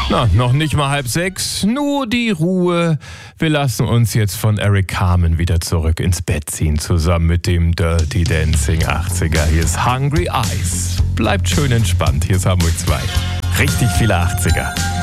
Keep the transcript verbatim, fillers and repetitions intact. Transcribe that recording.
Na, noch nicht mal halb sechs, nur die Ruhe. Wir lassen uns jetzt von Eric Carmen wieder zurück ins Bett ziehen, zusammen mit dem Dirty Dancing achtziger. Hier ist Hungry Eyes. Bleibt schön entspannt, hier ist Hamburg zwei. Richtig viele achtziger.